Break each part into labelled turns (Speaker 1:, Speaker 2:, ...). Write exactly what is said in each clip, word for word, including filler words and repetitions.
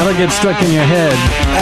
Speaker 1: That'll get stuck in your head.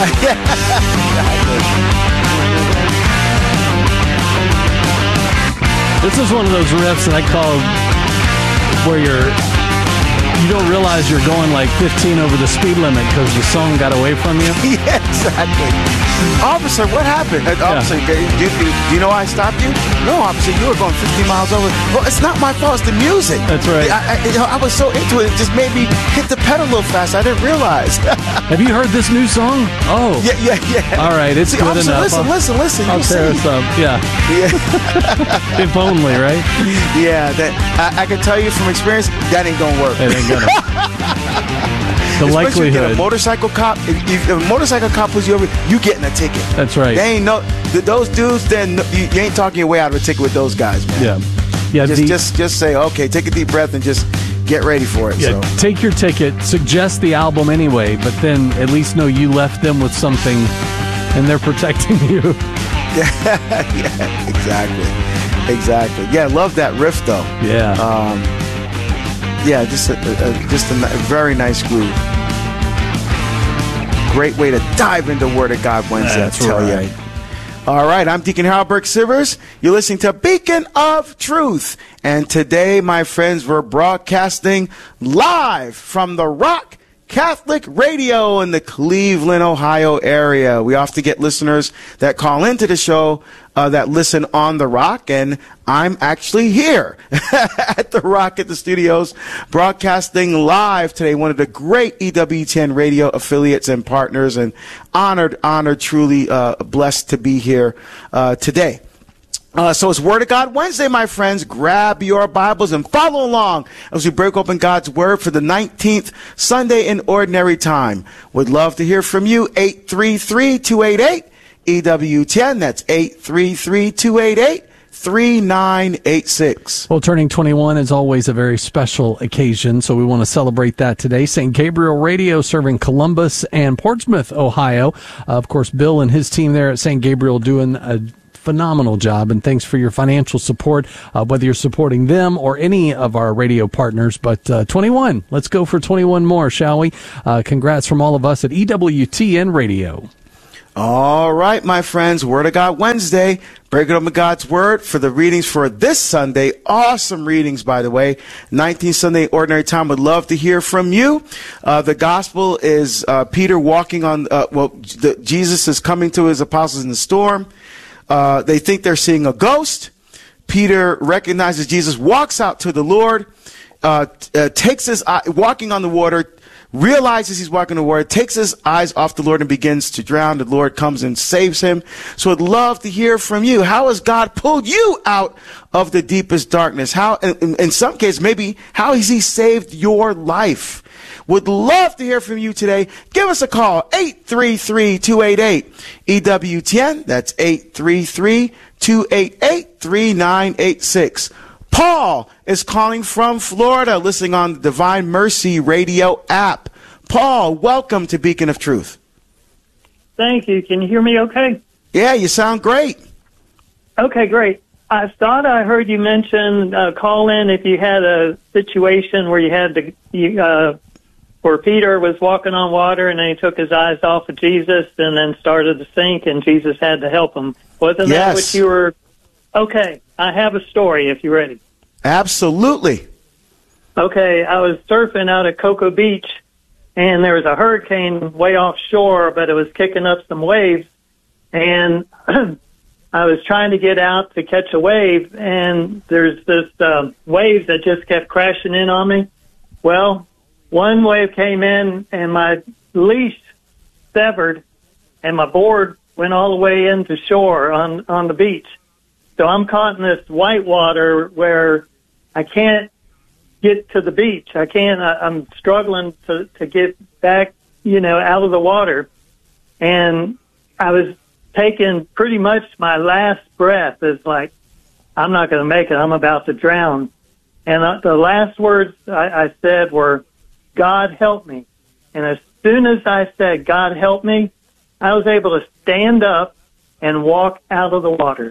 Speaker 1: This is one of those riffs that I call where you're you don't realize you're going like fifteen over the speed limit because the song got away from you.
Speaker 2: Yeah, exactly. Officer, what happened? Uh, officer,
Speaker 1: Yeah.
Speaker 2: do, do, do you know why I stopped you? No, officer, you were going fifteen miles over. Well, it's not my fault. It's the music.
Speaker 1: That's right.
Speaker 2: I, I, you know, I was so into it, it just made me hit the pedal a little fast. I didn't realize.
Speaker 1: Have you heard this new song? Oh.
Speaker 2: Yeah, yeah, yeah.
Speaker 1: All right, it's
Speaker 2: See,
Speaker 1: good
Speaker 2: officer,
Speaker 1: enough.
Speaker 2: Listen, listen, listen.
Speaker 1: I'll
Speaker 2: You
Speaker 1: tear
Speaker 2: see.
Speaker 1: us up. Yeah.
Speaker 2: Yeah,
Speaker 1: If only, right?
Speaker 2: yeah. That I, I can tell you from experience, that ain't gonna work.
Speaker 1: It ain't gonna. The
Speaker 2: Especially if you get
Speaker 1: likelihood.
Speaker 2: a motorcycle cop. If, if a motorcycle cop pulls you over, you getting a ticket.
Speaker 1: That's right.
Speaker 2: They ain't no th- those dudes. Then you, you ain't talking your way out of a ticket with those guys, man.
Speaker 1: Yeah. Yeah.
Speaker 2: Just,
Speaker 1: the,
Speaker 2: just, just say, okay, take a deep breath and just get ready for it.
Speaker 1: yeah.
Speaker 2: So.
Speaker 1: Take your ticket. Suggest the album anyway, but then at least know you left them with something, and they're protecting you.
Speaker 2: Yeah, exactly, exactly. Yeah, love that riff though.
Speaker 1: Yeah.
Speaker 2: Um, yeah, just a, a, just a ni- very nice groove. Great way to dive into Word of God Wednesday,
Speaker 1: That's
Speaker 2: I tell
Speaker 1: right.
Speaker 2: you. All right, I'm Deacon Harold Burke Sivers. You're listening to Beacon of Truth. And today, my friends, we're broadcasting live from the Rock Catholic Radio in the Cleveland, Ohio area. We often get listeners that call into the show uh, that listen on the Rock, and I'm actually here at the Rock at the studios broadcasting live today, one of the great E W T N radio affiliates and partners, and honored, honored, truly uh, blessed to be here uh, today. Uh, so it's Word of God Wednesday, my friends. Grab your Bibles and follow along as we break open God's Word for the nineteenth Sunday in Ordinary Time. Would love to hear from you. eight three three, two eight eight, E W T N. That's eight three three, two eight eight, three nine eight six.
Speaker 1: Well, turning twenty-one is always a very special occasion, so we want to celebrate that today. Saint Gabriel Radio serving Columbus and Portsmouth, Ohio. Uh, of course, Bill and his team there at Saint Gabriel doing a phenomenal job, and thanks for your financial support, uh, whether you're supporting them or any of our radio partners. But uh, twenty-one, let's go for twenty-one more, shall we? Uh, congrats from all of us at E W T N Radio.
Speaker 2: All right, my friends, Word of God Wednesday. Breaking open God's Word for the readings for this Sunday. Awesome readings, by the way. nineteenth Sunday Ordinary Time. Would love to hear from you. Uh, the gospel is uh, Peter walking on, uh, well, the, Jesus is coming to his apostles in the storm. Uh, they think they're seeing a ghost. Peter recognizes Jesus, walks out to the Lord, uh, uh, takes his eye, walking on the water, realizes he's walking on the water, takes his eyes off the Lord and begins to drown. The Lord comes and saves him. So I'd love to hear from you. How has God pulled you out of the deepest darkness? How, in, in some cases, maybe how has he saved your life? Would love to hear from you today. Give us a call, eight three three, two eight eight, E W T N. That's eight three three, two eight eight, three nine eight six. Paul is calling from Florida, listening on the Divine Mercy Radio app. Paul, welcome to Beacon of Truth.
Speaker 3: Thank you. Can you hear me okay?
Speaker 2: Yeah, you sound great.
Speaker 3: Okay, great. I thought I heard you mention uh, call in if you had a situation where you had to, you, uh, where Peter was walking on water and then he took his eyes off of Jesus and then started to sink and Jesus had to help him. Wasn't
Speaker 2: Yes.
Speaker 3: that what you were? Okay, I have a story if you're ready.
Speaker 2: Absolutely.
Speaker 3: Okay, I was surfing out at Cocoa Beach and there was a hurricane way offshore, but it was kicking up some waves and I was trying to get out to catch a wave and there's this uh, wave that just kept crashing in on me. Well, one wave came in and my leash severed and my board went all the way into shore on, on the beach. So I'm caught in this white water where I can't get to the beach. I can't, I, I'm struggling to, to get back, you know, out of the water. And I was taking pretty much my last breath is like, I'm not going to make it. I'm about to drown. And uh, the last words I, I said were, God help me. And as soon as I said, God help me, I was able to stand up and walk out of the water.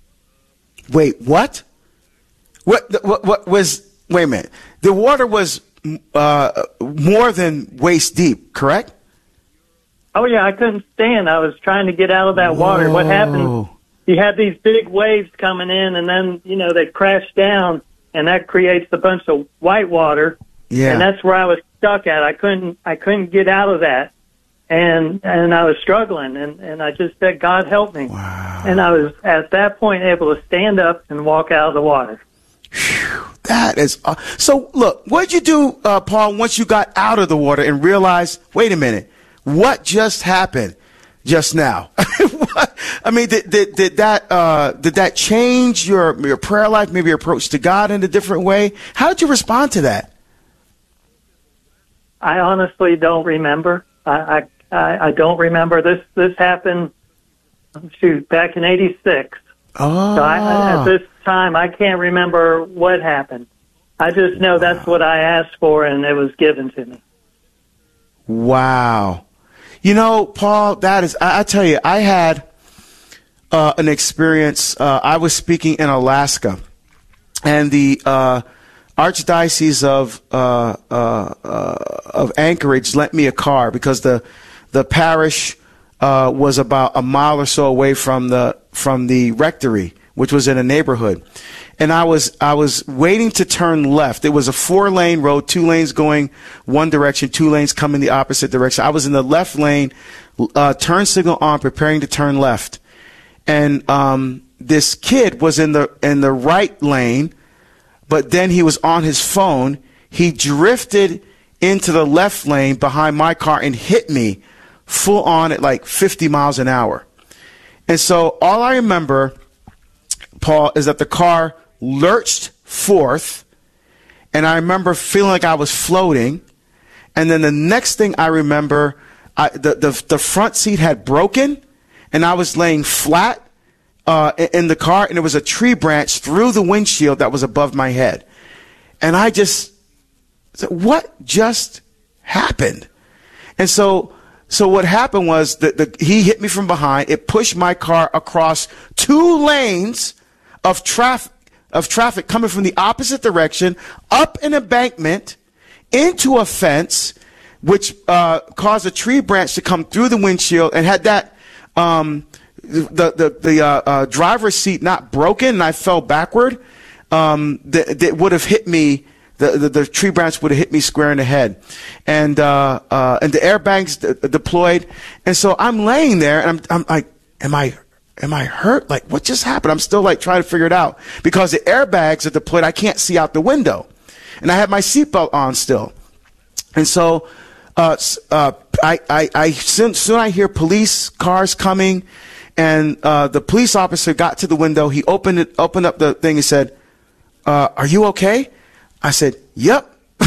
Speaker 2: Wait, what? What, what, what was, wait a minute. The water was uh, more than waist deep, correct?
Speaker 3: Oh, yeah, I couldn't stand. I was trying to get out of that water.
Speaker 2: Whoa.
Speaker 3: What happened, you have these big waves coming in, and then, you know, they crash down, and that creates a bunch of white water.
Speaker 2: Yeah.
Speaker 3: And that's where I was stuck at. I couldn't I couldn't get out of that. And and I was struggling, and, and I just said, God, help me.
Speaker 2: Wow.
Speaker 3: And I was, at that point, able to stand up and walk out of the water.
Speaker 2: Whew, that is uh, so. Look, what did you do, uh, Paul, once you got out of the water and realized, wait a minute, what just happened just now? What? I mean, did, did, did that uh, did that change your your prayer life, maybe your approach to God in a different way? How did you respond to that?
Speaker 3: I honestly don't remember. I I, I don't remember. This this happened, shoot, back in eighty-six.
Speaker 2: Oh.
Speaker 3: So I, at this time, I can't remember what happened. I just know that's what I asked for, and it was given to me.
Speaker 2: Wow. You know, Paul, that is, I, I tell you, I had uh, an experience. Uh, I was speaking in Alaska, and the uh, Archdiocese of uh, uh, uh, of Anchorage lent me a car because the the parish uh, was about a mile or so away from the from the rectory, which was in a neighborhood. And I was I was waiting to turn left. It was a four-lane road, two lanes going one direction, two lanes coming the opposite direction. I was in the left lane, uh, turn signal on, preparing to turn left. And um, this kid was in the in the right lane, but then he was on his phone. He drifted into the left lane behind my car and hit me full on at like fifty miles an hour. And so all I remember, Paul, is that the car lurched forth, and I remember feeling like I was floating. And then the next thing I remember, I, the, the the front seat had broken, and I was laying flat uh, in the car, and there was a tree branch through the windshield that was above my head. And I just said, what just happened? And so so what happened was that the, he hit me from behind. It pushed my car across two lanes of traffic. of traffic coming from the opposite direction, up an embankment, into a fence, which uh, caused a tree branch to come through the windshield, and had that um, the the, the uh, uh, driver's seat not broken, and I fell backward, um, that, that would have hit me. The, the, the tree branch would have hit me square in the head, and uh, uh, and the airbags d- deployed, and so I'm laying there, and I'm I'm like, am I? Am I hurt? Like, what just happened? I'm still like trying to figure it out because the airbags are deployed. I can't see out the window, and I have my seatbelt on still. And so, uh, uh, I, I, I soon, soon I hear police cars coming, and uh, the police officer got to the window. He opened it, opened up the thing, and said, uh, "Are you okay?" I said, "Yep."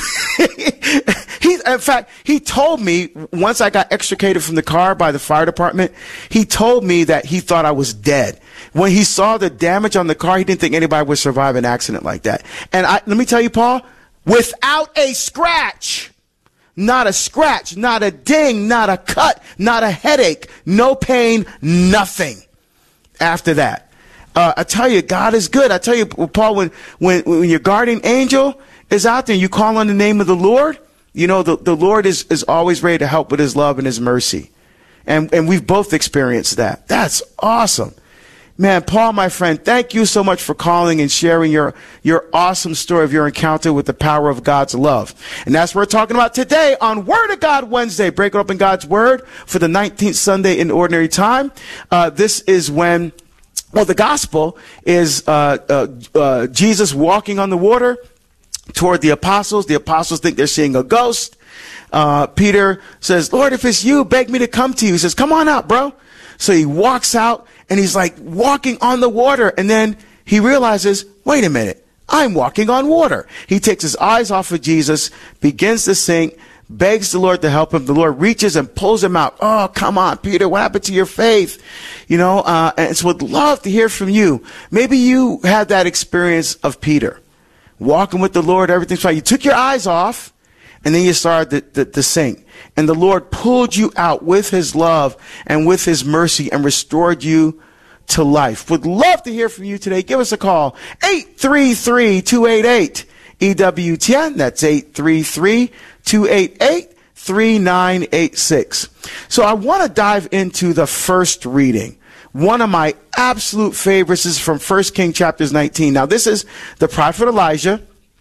Speaker 2: He, in fact, he told me once I got extricated from the car by the fire department, he told me that he thought I was dead. When he saw the damage on the car, he didn't think anybody would survive an accident like that. And I, let me tell you, Paul, without a scratch, not a scratch, not a ding, not a cut, not a headache, no pain, nothing after that. Uh, I tell you, God is good. I tell you, Paul, when, when, when your guardian angel is out there and you call on the name of the Lord, you know, the, the Lord is, is always ready to help with his love and his mercy. And, and we've both experienced that. That's awesome. Man, Paul, my friend, thank you so much for calling and sharing your, your awesome story of your encounter with the power of God's love. And that's what we're talking about today on Word of God Wednesday, breaking open God's Word for the nineteenth Sunday in Ordinary Time. Uh, this is when, well, the gospel is uh, uh, uh, Jesus walking on the water toward the apostles. The apostles think they're seeing a ghost. Uh, Peter says, "Lord, if it's you, beg me to come to you." He says, "Come on out, bro." So he walks out, and he's like walking on the water. And then he realizes, wait a minute, I'm walking on water. He takes his eyes off of Jesus, begins to sink, begs the Lord to help him. The Lord reaches and pulls him out. "Oh, come on, Peter. What happened to your faith?" You know, uh, and so would love to hear from you. Maybe you had that experience of Peter. Walking with the Lord, everything's fine. You took your eyes off, and then you started to, to, to sink. And the Lord pulled you out with his love and with his mercy and restored you to life. Would love to hear from you today. Give us a call, eight three three, two eight eight, E W T N. That's eight three three, two eight eight, three nine eight six. So I want to dive into the first reading. One of my absolute favorites is from First Kings chapters nineteen. Now, this is the prophet Elijah.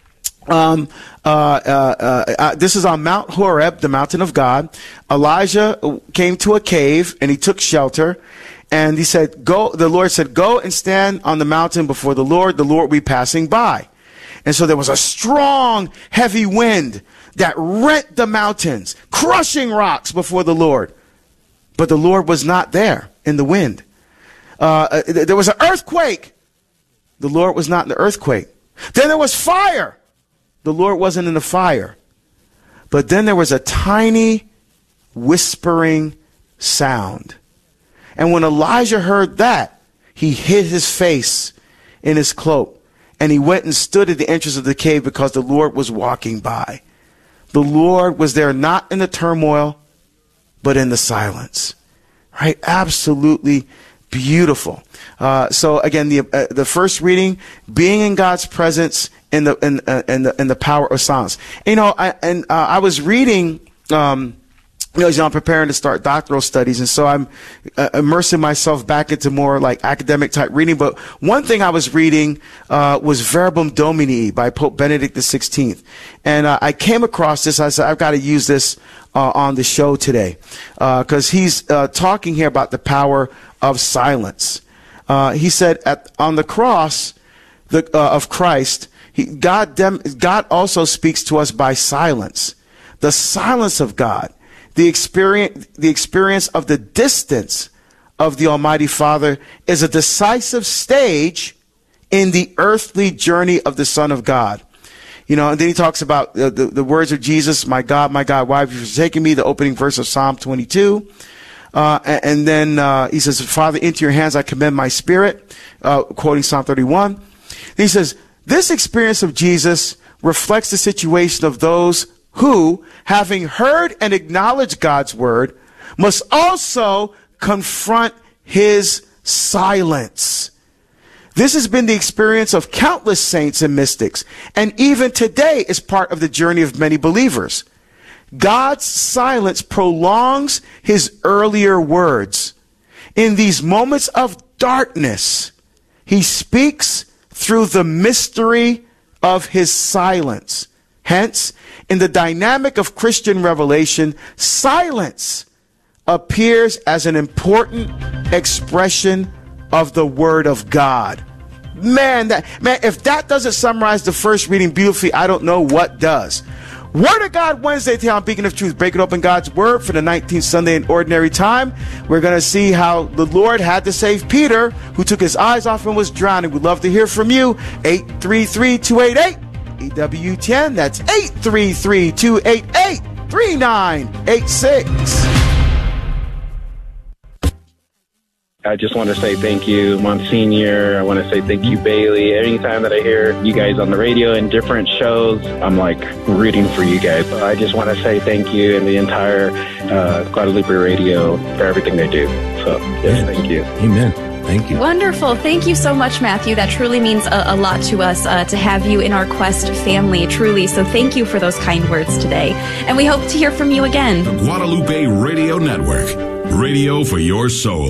Speaker 2: Um, uh, uh, uh, uh, this is on Mount Horeb, the mountain of God. Elijah came to a cave and he took shelter. And he said, go, the Lord said, go and stand on the mountain before the Lord. The Lord will be passing by. And so there was a strong, heavy wind that rent the mountains, crushing rocks before the Lord. But the Lord was not there in the wind. Uh, there was an earthquake. The Lord was not in the earthquake. Then there was fire. The Lord wasn't in the fire. But then there was a tiny whispering sound. And when Elijah heard that, he hid his face in his cloak. And he went and stood at the entrance of the cave because the Lord was walking by. The Lord was there not in the turmoil, but in the silence. Right? Absolutely beautiful. Uh, so again, the uh, the first reading, being in God's presence in the in, uh, in the in the power of silence. You know, I, and uh, I was reading. Um, You know, you know, I'm preparing to start doctoral studies, and so I'm uh, immersing myself back into more like academic type reading. But one thing I was reading uh, was Verbum Domini by Pope Benedict the sixteenth, and uh, I came across this. I said, I've got to use this uh, on the show today because uh, he's uh, talking here about the power of silence. Uh, he said, at on the cross the, uh, of Christ, he, God dem- God also speaks to us by silence, the silence of God. The experience, the experience of the distance of the Almighty Father is a decisive stage in the earthly journey of the Son of God. You know, and then he talks about the, the, the words of Jesus, my God, my God, why have you forsaken me? The opening verse of Psalm twenty-two. Uh, and, and then uh, he says, Father, into your hands I commend my spirit, uh, quoting Psalm thirty-one. He says, this experience of Jesus reflects the situation of those who, having heard and acknowledged God's word, must also confront his silence. This has been the experience of countless saints and mystics, and even today is part of the journey of many believers. God's silence prolongs his earlier words. In these moments of darkness, he speaks through the mystery of his silence. Hence, in the dynamic of Christian revelation, silence appears as an important expression of the Word of God. Man, that, man, if that doesn't summarize the first reading beautifully, I don't know what does. Word of God Wednesday today on Beacon of Truth, breaking open God's Word for the nineteenth Sunday in Ordinary Time. We're going to see how the Lord had to save Peter, who took his eyes off and was drowning. We'd love to hear from you. eight three three, two eight eight, E W ten. That's eight three three, two eight eight, three nine eight six.
Speaker 4: I just want to say thank you, Monsignor. I want to say thank you, Bailey. Anytime that I hear you guys on the radio in different shows, I'm like rooting for you guys. So I just want to say thank you and the entire uh, Guadalupe Radio for everything they do. So, yes, thank you.
Speaker 5: Amen. Thank you.
Speaker 6: Wonderful. Thank you so much, Matthew. That truly means a, a lot to us uh, to have you in our Quest family, truly. So thank you for those kind words today. And we hope to hear from you again.
Speaker 7: The Guadalupe Radio Network. Radio for your soul.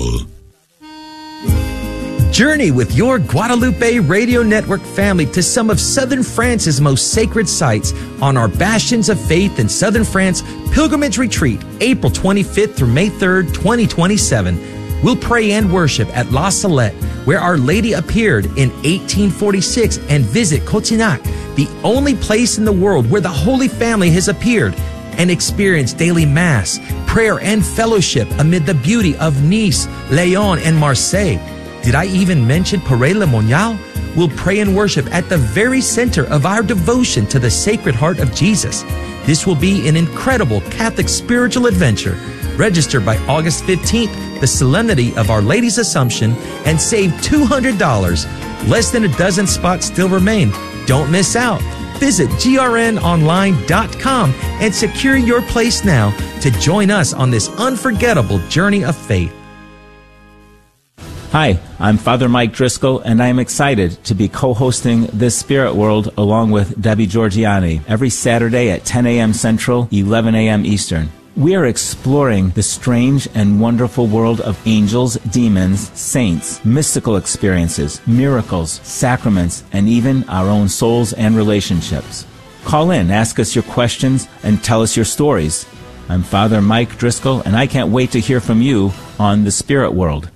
Speaker 5: Journey with your Guadalupe Radio Network family to some of Southern France's most sacred sites on our Bastions of Faith in Southern France Pilgrimage Retreat, April twenty-fifth through May third, twenty twenty-seven. We'll pray and worship at La Salette, where Our Lady appeared in eighteen forty-six, and visit Cotignac, the only place in the world where the Holy Family has appeared, and experience daily Mass, prayer, and fellowship amid the beauty of Nice, Lyon, and Marseille. Did I even mention Paray-le-Monial? We'll pray and worship at the very center of our devotion to the Sacred Heart of Jesus. This will be an incredible Catholic spiritual adventure. Register by August fifteenth, the Solemnity of Our Lady's Assumption, and save two hundred dollars. Less than a dozen spots still remain. Don't miss out. Visit G R N online dot com and secure your place now to join us on this unforgettable journey of faith.
Speaker 8: Hi, I'm Father Mike Driscoll, and I am excited to be co-hosting This Spirit World along with Debbie Georgiani every Saturday at ten a.m. Central, eleven a.m. Eastern. We are exploring the strange and wonderful world of angels, demons, saints, mystical experiences, miracles, sacraments, and even our own souls and relationships. Call in, ask us your questions, and tell us your stories. I'm Father Mike Driscoll, and I can't wait to hear from you on The Spirit World.